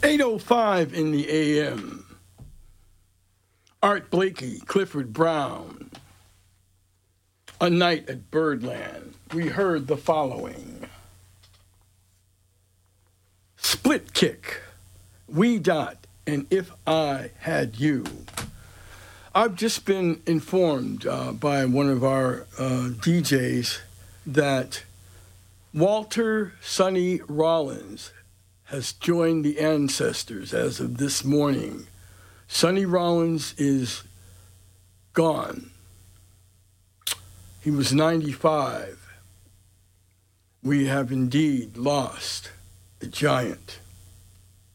8:05 in the a.m. Art Blakey, Clifford Brown. A Night at Birdland. We heard the following. Split Kick, Wee Dot, and If I Had You. I've just been informed by one of our DJs that Walter Sonny Rollins has joined the ancestors as of this morning. Sonny Rollins is gone. He was 95. We have indeed lost a giant.